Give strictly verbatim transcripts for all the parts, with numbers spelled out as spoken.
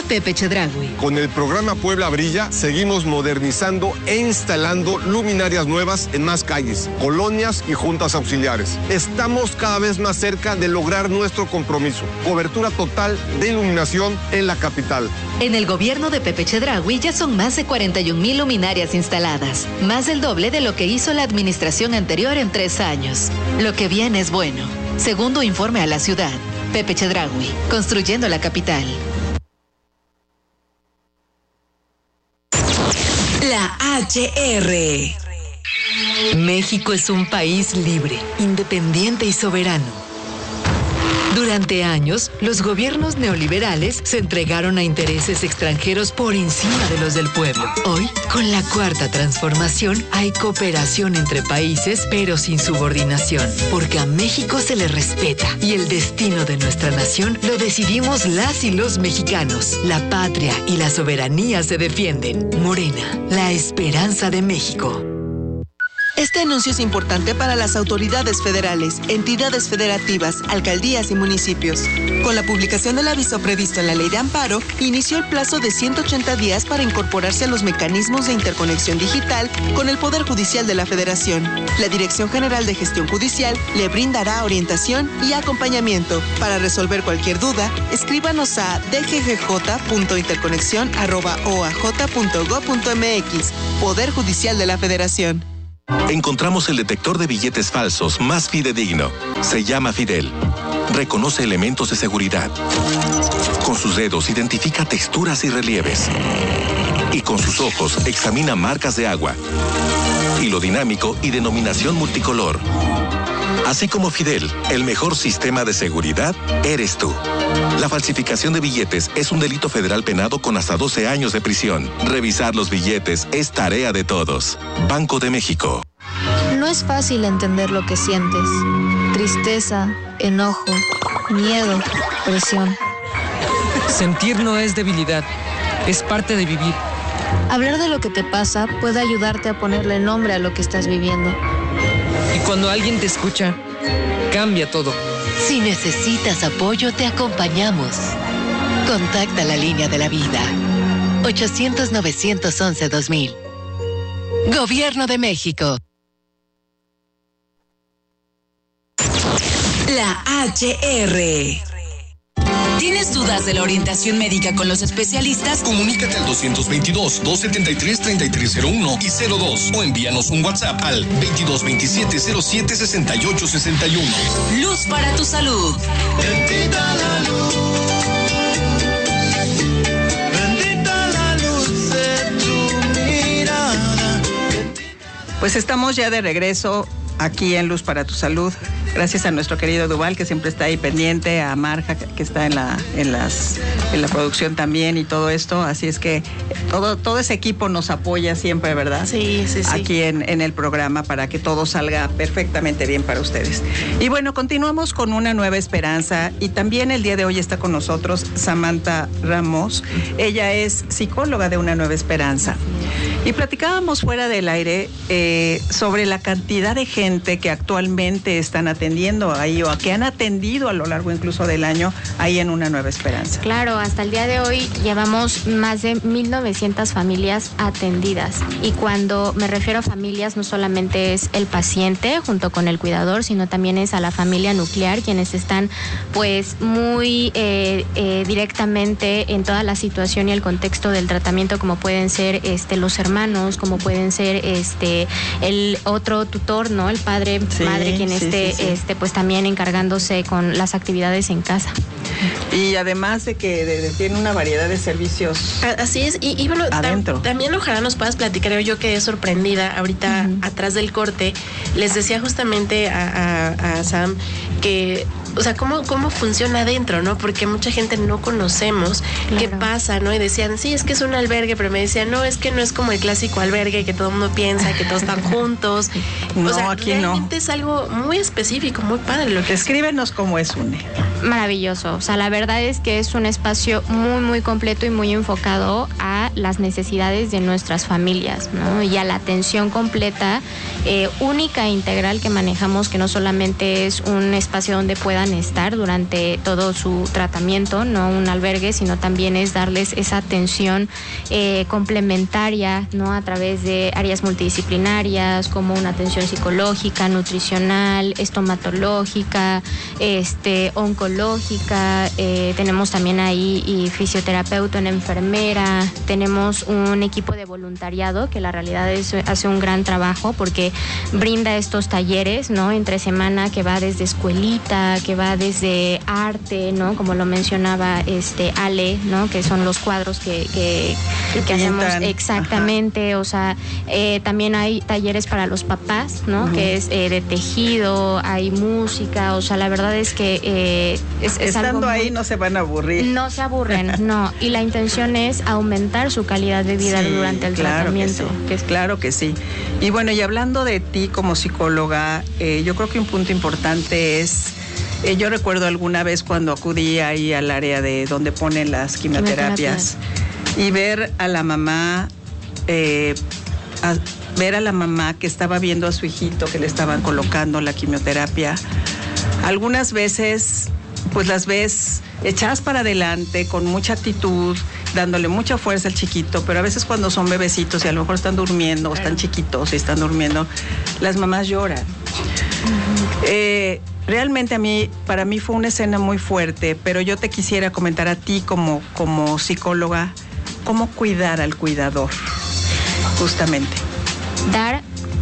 Pepe Chedraui. Con el programa Puebla Brilla, seguimos modernizando e instalando luminarias nuevas en más calles, colonias y juntas auxiliares. Estamos cada vez más cerca de lograr nuestro compromiso. Cobertura total de iluminación en la capital. En el gobierno de Pepe Chedraui ya son más de cuarenta y un mil luminarias instaladas, más del doble de lo que hizo la administración anterior en tres años. Lo que viene es bueno. Segundo informe a la ciudad. Pepe Chedraui, construyendo la capital. La H R. México es un país libre, independiente y soberano. Durante años, los gobiernos neoliberales se entregaron a intereses extranjeros por encima de los del pueblo. Hoy, con la cuarta transformación, hay cooperación entre países, pero sin subordinación, porque a México se le respeta y el destino de nuestra nación lo decidimos las y los mexicanos. La patria y la soberanía se defienden. Morena, la esperanza de México. Este anuncio es importante para las autoridades federales, entidades federativas, alcaldías y municipios. Con la publicación del aviso previsto en la Ley de Amparo, inició el plazo de ciento ochenta días para incorporarse a los mecanismos de interconexión digital con el Poder Judicial de la Federación. La Dirección General de Gestión Judicial le brindará orientación y acompañamiento. Para resolver cualquier duda, escríbanos a d g g j punto interconexión arroba o a j punto gob punto m x. Poder Judicial de la Federación. Encontramos el detector de billetes falsos más fidedigno. Se llama Fidel. Reconoce elementos de seguridad. Con sus dedos identifica texturas y relieves. Y con sus ojos examina marcas de agua. Hilo dinámico y denominación multicolor. Así como Fidel, el mejor sistema de seguridad eres tú. La falsificación de billetes es un delito federal penado con hasta doce años de prisión. Revisar los billetes es tarea de todos. Banco de México. No es fácil entender lo que sientes. Tristeza, enojo, miedo, presión. Sentir no es debilidad, es parte de vivir. Hablar de lo que te pasa puede ayudarte a ponerle nombre a lo que estás viviendo. Y cuando alguien te escucha, cambia todo. Si necesitas apoyo, te acompañamos. Contacta la línea de la vida. ochocientos, novecientos once, dos mil. Gobierno de México. La H R. ¿Tienes dudas de la orientación médica con los especialistas? Comunícate al doscientos veintidós, doscientos setenta y tres, treinta y tres cero uno y cero dos o envíanos un WhatsApp al veintidós veintisiete, cero siete, sesenta y ocho sesenta y uno. Luz para tu salud. Bendita la luz. Bendita la luz de tu mirada. Pues estamos ya de regreso aquí en Luz para tu Salud. Gracias a nuestro querido Duval, que siempre está ahí pendiente, a Marja, que está en la, en las, en la producción también y todo esto. Así es que todo, todo ese equipo nos apoya siempre, ¿verdad? Sí, sí, sí. Aquí en, en el programa para que todo salga perfectamente bien para ustedes. Y bueno, continuamos con Una Nueva Esperanza y también el día de hoy está con nosotros Samantha Ramos. Ella es psicóloga de Una Nueva Esperanza. Y platicábamos fuera del aire eh, sobre la cantidad de gente que actualmente están atendiendo ahí o que han atendido a lo largo incluso del año ahí en Una Nueva Esperanza. Claro, hasta el día de hoy llevamos más de mil novecientas familias atendidas. Y cuando me refiero a familias, no solamente es el paciente junto con el cuidador, sino también es a la familia nuclear, quienes están pues muy eh, eh, directamente en toda la situación y el contexto del tratamiento, como pueden ser este los hermanos, como pueden ser este el otro tutor, ¿no? El padre, sí, madre, quien sí, esté sí, sí. este pues también encargándose con las actividades en casa. Y además de que de, de, tiene una variedad de servicios. Así es, y, y bueno, adentro. Tam, también ojalá nos puedas platicar. Yo quedé sorprendida ahorita uh-huh. atrás del corte. Les decía justamente a, a, a Sam que, o sea, cómo, cómo funciona adentro, ¿no? Porque mucha gente no conocemos claro. qué pasa, ¿no? Y decían, sí, es que es un albergue, pero me decían, no, es que no es como el clásico albergue que todo el mundo piensa, que todos están juntos. No, o sea, aquí realmente no. es algo muy específico, muy padre lo que Escríbenos cómo es UNE. Maravilloso, o sea, la verdad es que es un espacio muy, muy completo y muy enfocado a las necesidades de nuestras familias, ¿no? Y a la atención completa, eh, única e integral que manejamos, que no solamente es un espacio donde puedan estar durante todo su tratamiento, no un albergue, sino también es darles esa atención eh, complementaria, ¿no? A través de áreas multidisciplinarias como una atención psicológica, nutricional, estomatológica, este, oncológica, eh, tenemos también ahí y fisioterapeuta, una enfermera, tenemos un equipo de voluntariado que la realidad es, hace un gran trabajo porque brinda estos talleres, ¿no? Entre semana, que va desde escuelita, que va desde arte, ¿no? Como lo mencionaba este Ale, ¿no? Que son los cuadros que, que, que hacemos exactamente. Ajá. O sea, eh, también hay talleres para los papás, ¿no? Uh-huh. Que es eh, de tejido, hay música, o sea, la verdad es que eh, es, es estando algo ahí muy, no se van a aburrir. No se aburren, no. Y la intención es aumentar su calidad de vida sí, durante el claro tratamiento. Que sí, que es... Claro que sí. Y bueno, y hablando de ti como psicóloga, eh, yo creo que un punto importante es, eh, yo recuerdo alguna vez cuando acudí ahí al área de donde ponen las quimioterapias, quimioterapias. y ver a la mamá, eh, a, ver a la mamá que estaba viendo a su hijito que le estaban colocando la quimioterapia. Algunas veces, pues las ves echadas para adelante, con mucha actitud, dándole mucha fuerza al chiquito, pero a veces cuando son bebecitos y a lo mejor están durmiendo, o están chiquitos y están durmiendo, las mamás lloran. Uh-huh. Eh, realmente a mí, para mí fue una escena muy fuerte, pero yo te quisiera comentar a ti como, como psicóloga, cómo cuidar al cuidador, justamente. Dar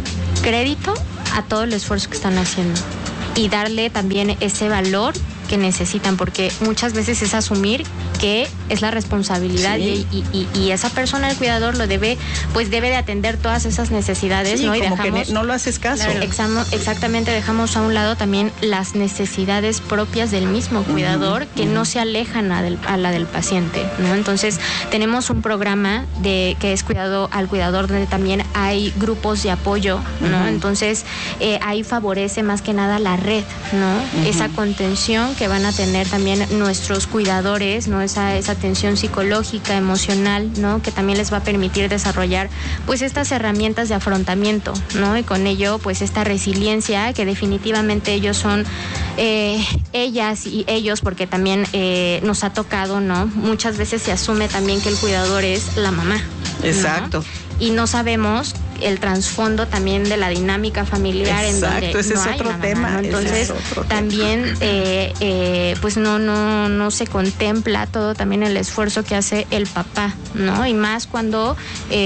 crédito a todo el esfuerzo que están haciendo y darle también ese valor que necesitan, porque muchas veces es asumir que es la responsabilidad sí. y, y, y esa persona, el cuidador, lo debe, pues debe de atender todas esas necesidades, sí, ¿no? Y como dejamos, que no lo haces caso. Claro, examo, exactamente, dejamos a un lado también las necesidades propias del mismo cuidador uh-huh, que uh-huh. no se alejan a, del, a la del paciente, ¿no? Entonces, tenemos un programa de que es cuidado al cuidador, donde también hay grupos de apoyo, ¿no? Uh-huh. Entonces, eh, ahí favorece más que nada la red, ¿no? Uh-huh. Esa contención que van a tener también nuestros cuidadores, ¿no? Esa, esa atención psicológica, emocional, ¿no? Que también les va a permitir desarrollar, pues, estas herramientas de afrontamiento, ¿no? Y con ello, pues, esta resiliencia que definitivamente ellos son, eh, ellas y ellos, porque también eh, nos ha tocado, ¿no? Muchas veces se asume también que el cuidador es la mamá, ¿no? Exacto. Y no sabemos el trasfondo también de la dinámica familiar. Exacto, en donde ese no es hay otro una tema. Mamá, ¿no? Entonces otro también tema. Eh, eh, pues no no no se contempla todo también el esfuerzo que hace el papá, ¿no? Y más cuando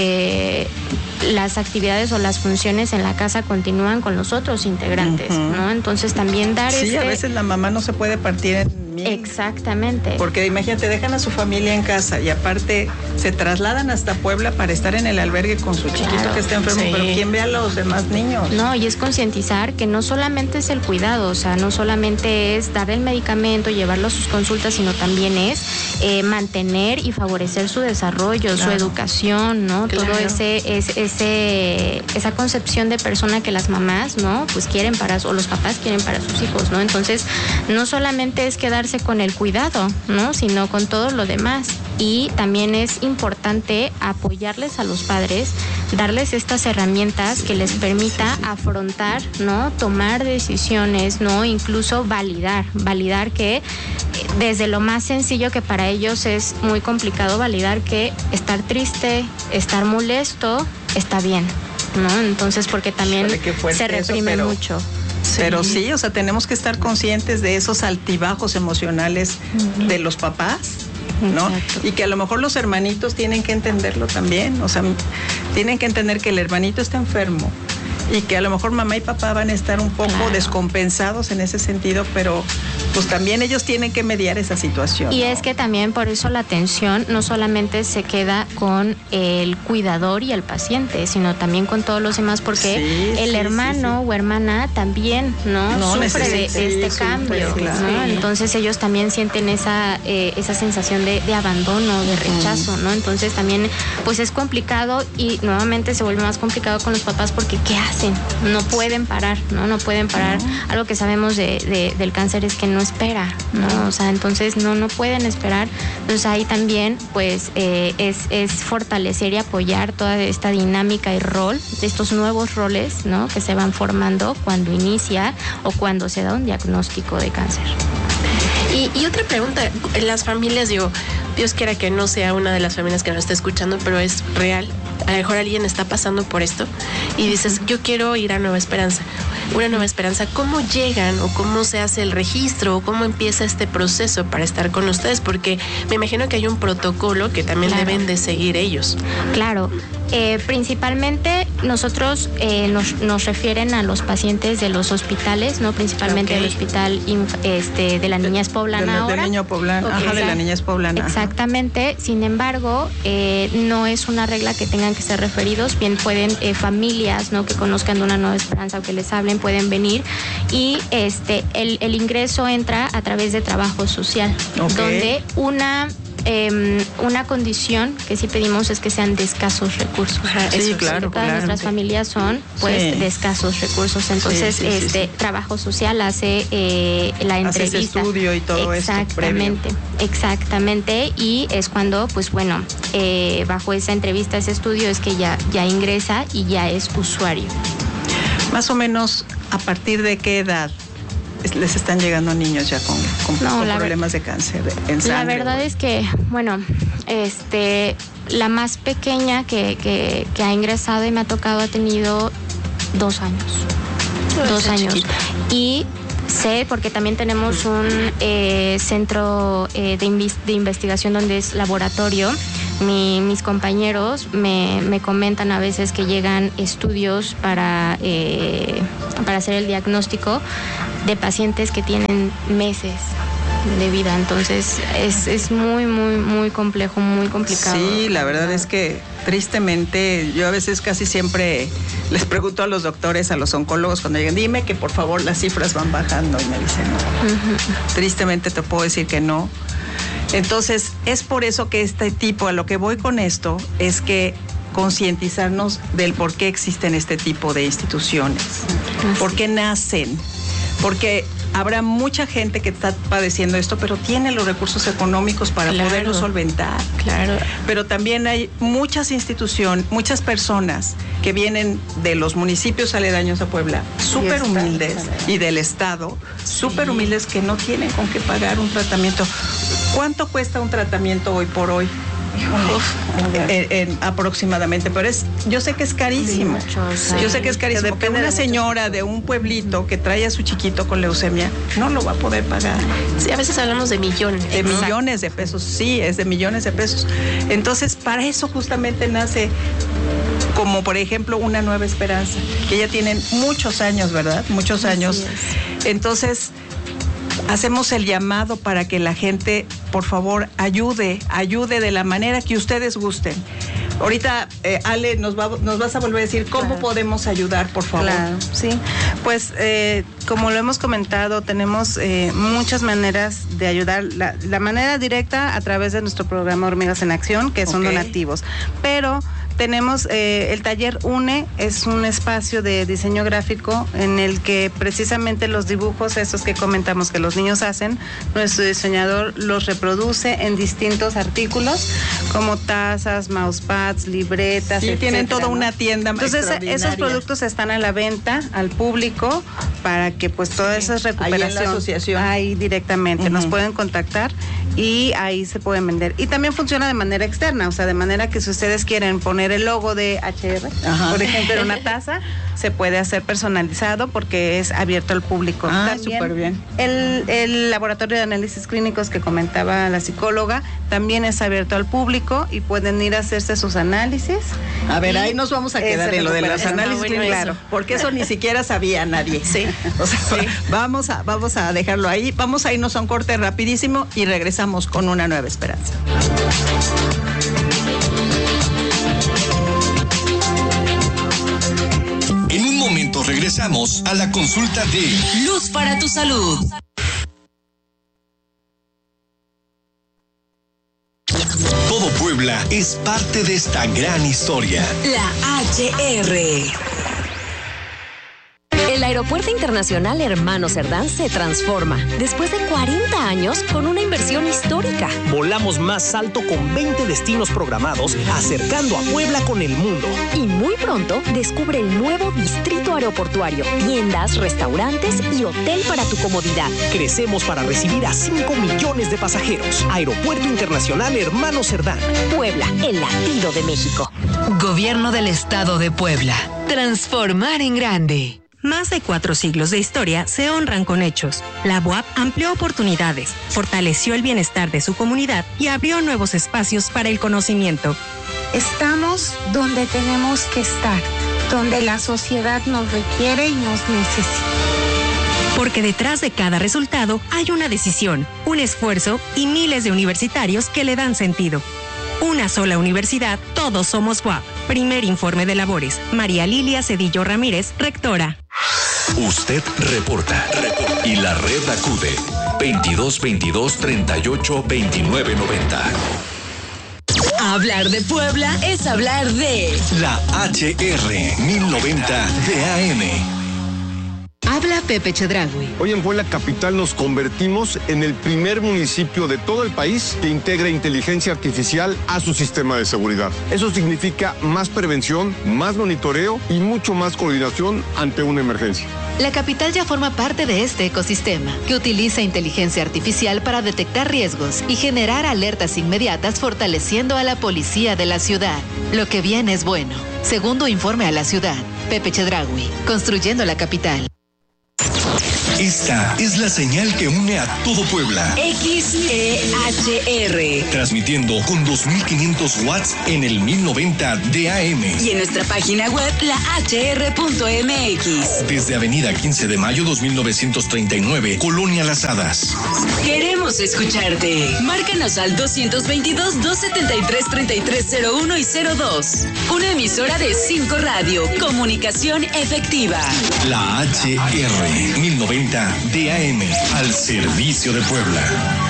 eh, las actividades o las funciones en la casa continúan con los otros integrantes, uh-huh. ¿no? Entonces también dar sí, este... a veces la mamá no se puede partir en mí. Exactamente. Porque imagínate, dejan a su familia en casa y aparte se trasladan hasta Puebla para estar en el albergue con su chiquito claro, que está enfermo, sí. pero ¿quién ve a los demás niños? No, y es concientizar que no solamente es el cuidado, o sea, no solamente es dar el medicamento, llevarlo a sus consultas, sino también es eh, mantener y favorecer su desarrollo, claro. su educación, ¿no? Claro. Todo ese, ese, ese, esa concepción de persona que las mamás, ¿no? Pues quieren para, o los papás quieren para sus hijos, ¿no? Entonces, no solamente es quedarse con el cuidado, ¿no? Sino con todo lo demás. Y también es importante apoyarles a los padres, darles estas herramientas que les permita afrontar, ¿no? Tomar decisiones, ¿no? Incluso validar, validar que desde lo más sencillo, que para ellos es muy complicado validar que estar triste, estar molesto, está bien, ¿no? Entonces, porque también se reprime eso, pero... mucho. Sí. Pero sí, o sea, tenemos que estar conscientes de esos altibajos emocionales uh-huh. de los papás, ¿no? Exacto. Y que a lo mejor los hermanitos tienen que entenderlo también, o sea, tienen que entender que el hermanito está enfermo y que a lo mejor mamá y papá van a estar un poco claro. descompensados en ese sentido, pero pues también ellos tienen que mediar esa situación. Y ¿no? es que también por eso la atención no solamente se queda con el cuidador y el paciente, sino también con todos los demás, porque sí, el sí, hermano sí, sí. o hermana también no, no sufre de, de este sí, cambio, sufre, claro. ¿no? Entonces ellos también sienten esa eh, esa sensación de, de abandono, de rechazo, ¿no? Entonces también pues es complicado y nuevamente se vuelve más complicado con los papás porque ¿qué hacen? Sí, no pueden parar, ¿no? No pueden parar. No. Algo que sabemos de, de, del cáncer es que no espera, ¿no? No. O sea, entonces no, no pueden esperar. Entonces ahí también, pues, eh, es, es fortalecer y apoyar toda esta dinámica y rol, de estos nuevos roles, ¿no? Que se van formando cuando inicia o cuando se da un diagnóstico de cáncer. Y, y otra pregunta, en las familias, digo, Dios quiera que no sea una de las familias que nos está escuchando, pero es real. A lo mejor alguien está pasando por esto y dices, yo quiero ir a Nueva Esperanza. Una Nueva Esperanza, ¿cómo llegan o cómo se hace el registro o cómo empieza este proceso para estar con ustedes? Porque me imagino que hay un protocolo que también claro. deben de seguir ellos. Claro. Eh, principalmente nosotros eh, nos, nos refieren a los pacientes de los hospitales, no principalmente okay. del hospital este, de la niñez poblana de, de, ahora. Del niño poblano, okay. ajá, de la niñez poblana. Exactamente. Ajá. Sin embargo, eh, no es una regla que tengan que ser referidos. Bien pueden eh, familias, no, que conozcan de una Nueva Esperanza o que les hablen, pueden venir y este el, el ingreso entra a través de trabajo social, okay. donde una Eh, una condición que sí pedimos es que sean de escasos recursos. Ajá, sí, claro, todas claro. nuestras familias son, pues, sí. de escasos recursos. Entonces, sí, sí, este sí, sí. trabajo social hace eh, la entrevista. Hace ese estudio y todo exactamente, esto previo. Exactamente. Y es cuando, pues, bueno, eh, bajo esa entrevista, ese estudio, es que ya, ya ingresa y ya es usuario. Más o menos, ¿a partir de qué edad les están llegando niños ya con, con, no, con problemas ver, de cáncer en sangre? La verdad es que, bueno, este, la más pequeña que, que, que ha ingresado y me ha tocado ha tenido dos años. No, dos años. Chiquita. Y sé, porque también tenemos un eh, centro eh, de, inv- de investigación donde es laboratorio. Mi, mis compañeros me, me comentan a veces que llegan estudios para, eh, para hacer el diagnóstico de pacientes que tienen meses de vida. Entonces es, es muy, muy, muy complejo, muy complicado. Sí, la verdad es que tristemente yo a veces casi siempre les pregunto a los doctores, a los oncólogos cuando llegan, dime que por favor las cifras van bajando, y me dicen no. Uh-huh. Tristemente te puedo decir que no. Entonces, es por eso que este tipo, a lo que voy con esto, es que concientizarnos del por qué existen este tipo de instituciones, por qué nacen, porque habrá mucha gente que está padeciendo esto, pero tiene los recursos económicos para claro. poderlo solventar. Claro. Pero también hay muchas instituciones, muchas personas que vienen de los municipios aledaños a Puebla, súper humildes, y del estado, súper sí. humildes, que no tienen con qué pagar un tratamiento. ¿Cuánto cuesta un tratamiento hoy por hoy? Uf, en, en, aproximadamente, pero es, yo sé que es carísimo. Muchos, yo sé que es carísimo. Que una señora de un pueblito que trae a su chiquito con leucemia no lo va a poder pagar. Sí, a veces hablamos de millones. De Exacto. millones de pesos, sí, es de millones de pesos. Entonces, para eso justamente nace, como por ejemplo, una Nueva Esperanza, que ya tienen muchos años, ¿verdad? Muchos años. Entonces, hacemos el llamado para que la gente, por favor, ayude, ayude de la manera que ustedes gusten. Ahorita, eh, Ale, nos, va, nos vas a volver a decir cómo claro. podemos ayudar, por favor. Claro, sí. Pues, eh, como lo hemos comentado, tenemos eh, muchas maneras de ayudar. La, la manera directa a través de nuestro programa Hormigas en Acción, que son okay. donativos. Pero tenemos eh, el taller UNE, es un espacio de diseño gráfico en el que precisamente los dibujos, estos que comentamos que los niños hacen, nuestro diseñador los reproduce en distintos artículos, como tazas, mousepads, libretas, sí, etcétera, tienen toda ¿no? una tienda. Entonces esos productos están a la venta al público para que pues toda sí. esa recuperación ahí en la asociación, ahí directamente uh-huh. nos pueden contactar y ahí se pueden vender. Y también funciona de manera externa, o sea, de manera que si ustedes quieren poner el logo de H R, ajá. por ejemplo, en una taza, se puede hacer personalizado porque es abierto al público. Ah, súper bien. El, el laboratorio de análisis clínicos que comentaba la psicóloga también es abierto al público y pueden ir a hacerse sus análisis. A ver, ahí nos vamos a quedar en lo de los análisis clínicos, claro, porque eso ni siquiera sabía nadie. Sí. O sea, sí. vamos a vamos a dejarlo ahí. Vamos a irnos a un corte rapidísimo y regresamos con una Nueva Esperanza. En un momento regresamos a la consulta de Luz para tu salud. Todo Puebla es parte de esta gran historia. La H R. Aeropuerto Internacional Hermano Cerdán se transforma después de cuarenta años con una inversión histórica. Volamos más alto con veinte destinos programados, acercando a Puebla con el mundo. Y muy pronto descubre el nuevo distrito aeroportuario, tiendas, restaurantes y hotel para tu comodidad. Crecemos para recibir a cinco millones de pasajeros. Aeropuerto Internacional Hermano Cerdán. Puebla, el latido de México. Gobierno del Estado de Puebla. Transformar en grande. Más de cuatro siglos de historia se honran con hechos. La B U A P amplió oportunidades, fortaleció el bienestar de su comunidad y abrió nuevos espacios para el conocimiento. Estamos donde tenemos que estar, donde la sociedad nos requiere y nos necesita. Porque detrás de cada resultado hay una decisión, un esfuerzo y miles de universitarios que le dan sentido. Una sola universidad, todos somos B U A P. Primer informe de labores. María Lilia Cedillo Ramírez, rectora. Usted reporta. Y la red acude. veintidós veintidós treinta y ocho veintinueve noventa. Hablar de Puebla es hablar de La H R mil noventa de A M. Habla Pepe Chedraui. Hoy en Puebla Capital nos convertimos en el primer municipio de todo el país que integra inteligencia artificial a su sistema de seguridad. Eso significa más prevención, más monitoreo y mucho más coordinación ante una emergencia. La capital ya forma parte de este ecosistema, que utiliza inteligencia artificial para detectar riesgos y generar alertas inmediatas, fortaleciendo a la policía de la ciudad. Lo que viene es bueno. Segundo informe a la ciudad. Pepe Chedraui, construyendo la capital. Esta es la señal que une a todo Puebla. X E H R. Transmitiendo con dos mil quinientos watts en el mil noventa de A M. Y en nuestra página web, la h r punto m x. Desde Avenida quince de mayo dos mil novecientos treinta y nueve, Colonia Las Hadas. Queremos escucharte. Márcanos al dos veintidós, dos setenta y tres, treinta y tres cero uno y cero dos. Una emisora de cinco Radio. Comunicación efectiva. La H R mil noventa de A M, al servicio de Puebla.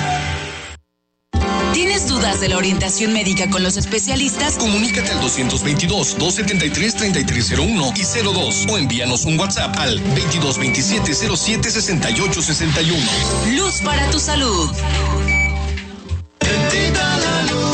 ¿Tienes dudas de la orientación médica con los especialistas? Comunícate al dos veintidós, dos setenta y tres, treinta y tres cero uno y cero dos o envíanos un WhatsApp al veintidós veintisiete, cero siete, sesenta y ocho sesenta y uno. Luz para tu salud. Bendita la luz.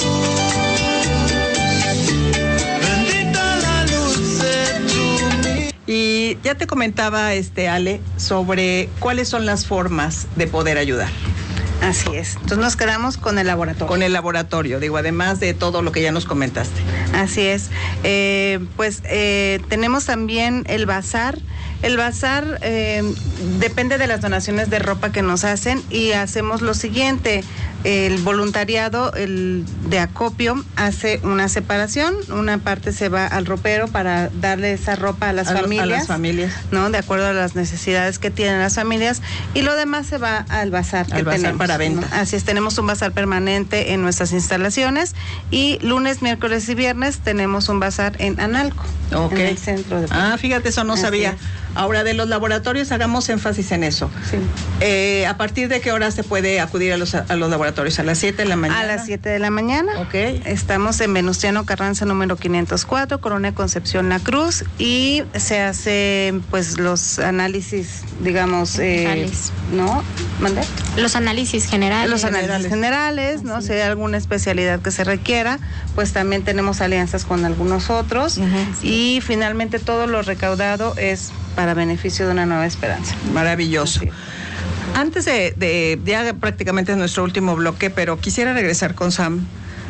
Bendita la luz de tu. Y ya te comentaba, este Ale, sobre cuáles son las formas de poder ayudar. Así es. Entonces nos quedamos con el laboratorio. Con el laboratorio, digo, además de todo lo que ya nos comentaste. Así es. Eh, pues eh, tenemos también el bazar. El bazar eh, depende de las donaciones de ropa que nos hacen y hacemos lo siguiente. El voluntariado el de acopio hace una separación, una parte se va al ropero para darle esa ropa a las a familias, lo, a las familias, ¿no? De acuerdo a las necesidades que tienen las familias, y lo demás se va al bazar al que bazar tenemos, para venta. ¿no? Así es, tenemos un bazar permanente en nuestras instalaciones y lunes, miércoles y viernes tenemos un bazar en Analco, okay. en el centro de Ah, fíjate, eso no Así sabía. es. Ahora, de los laboratorios, hagamos énfasis en eso. Sí. Eh, ¿A partir de qué hora se puede acudir a los, a los laboratorios? ¿A las siete de la mañana? A las siete de la mañana. Ok. Estamos en Venustiano Carranza número quinientos cuatro, Colonia Concepción La Cruz, y se hace pues los análisis, digamos, eh, ¿no? ¿Mande? Los análisis generales. Los análisis generales, ¿no? Si hay alguna especialidad que se requiera, pues también tenemos alianzas con algunos otros. Uh-huh. Y finalmente todo lo recaudado es para beneficio de una nueva esperanza. Maravilloso. Sí. Antes de, de, ya prácticamente es nuestro último bloque, pero quisiera regresar con Sam,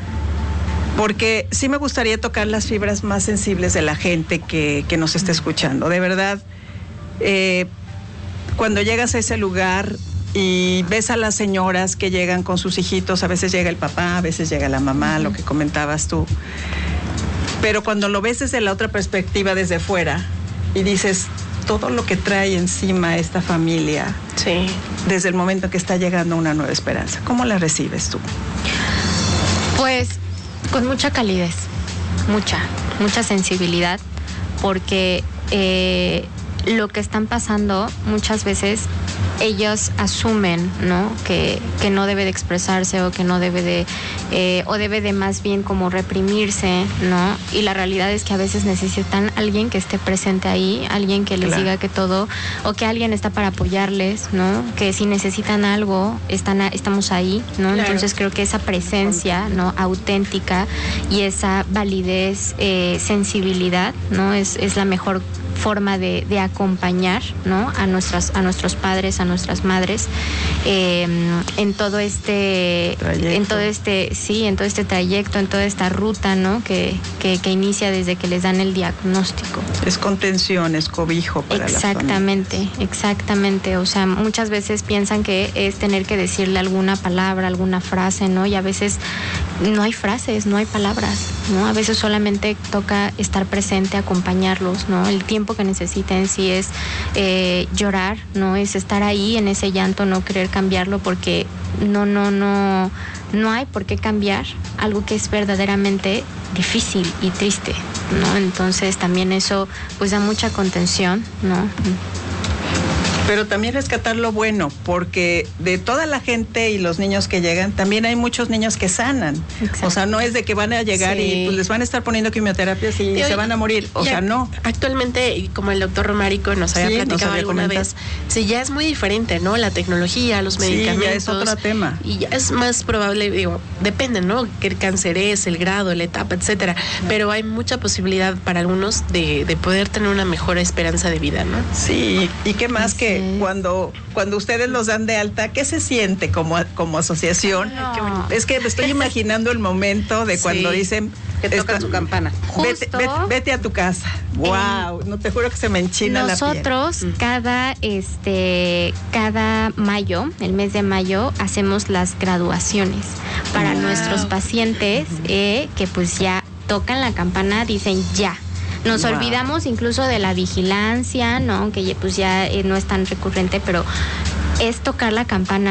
porque sí me gustaría tocar las fibras más sensibles de la gente que, que nos está escuchando. De verdad, eh, cuando llegas a ese lugar y ves a las señoras que llegan con sus hijitos, a veces llega el papá, a veces llega la mamá, uh-huh. lo que comentabas tú, pero cuando lo ves desde la otra perspectiva, desde fuera, y dices, todo lo que trae encima esta familia, sí. desde el momento que está llegando una nueva esperanza. ¿Cómo la recibes tú? Pues con mucha calidez, mucha, mucha sensibilidad, porque eh, lo que están pasando muchas veces ellos asumen, ¿no? Que, que no debe de expresarse o que no debe de, eh, o debe de más bien como reprimirse, ¿no? Y la realidad es que a veces necesitan alguien que esté presente ahí, alguien que les Claro. diga que todo, o que alguien está para apoyarles, ¿no? Que si necesitan algo, están a- estamos ahí, ¿no? Claro. Entonces creo que esa presencia, ¿no? Auténtica y esa validez, eh, sensibilidad, ¿no? Es, es la mejor forma de, de acompañar, ¿no? a nuestras a nuestros padres, a nuestras madres, eh, en todo este Trayecto. en todo este sí en todo este trayecto, en toda esta ruta, ¿no? que, que, que inicia desde que les dan el diagnóstico. Es contención, es cobijo para la familia. Exactamente, exactamente. O sea, muchas veces piensan que es tener que decirle alguna palabra, alguna frase, ¿no? Y a veces no hay frases, no hay palabras, ¿no? A veces solamente toca estar presente, acompañarlos, ¿no? El tiempo que necesiten, si es eh, llorar, ¿no? Es estar ahí en ese llanto, no querer cambiarlo porque no, no, no, no hay por qué cambiar algo que es verdaderamente difícil y triste, ¿no? Entonces también eso pues da mucha contención, ¿no? Pero también rescatar lo bueno, porque de toda la gente y los niños que llegan, también hay muchos niños que sanan. Exacto. O sea, no es de que van a llegar Sí. y pues, les van a estar poniendo quimioterapias y Y se hoy- van a morir. O ya, sea, no. Actualmente, y como el doctor Romárico nos había Sí, nos platicado había alguna comentado. vez, sí, ya es muy diferente, ¿no? La tecnología, los Sí, medicamentos. ya es otro tema. Y ya es más probable, digo, depende, ¿no? Qué cáncer es, el grado, la etapa, etcétera. Pero hay mucha posibilidad para algunos de, de poder tener una mejor esperanza de vida, ¿no? Sí, y qué más Así que es. cuando cuando ustedes los dan de alta, ¿qué se siente como, como asociación? No. Qué bonito. Es que me estoy imaginando el momento de cuando Sí. dicen Que tocan esta- su campana. Vete, Justo. vete- vete a tu casa. Wow, no te juro que se me enchina la piel. Nosotros cada este cada mayo, el mes de mayo, hacemos las graduaciones para Wow. nuestros pacientes eh, que pues ya tocan la campana, dicen ya. Nos Wow. olvidamos incluso de la vigilancia, ¿no? Que ya, pues ya eh, no es tan recurrente, pero es tocar la campana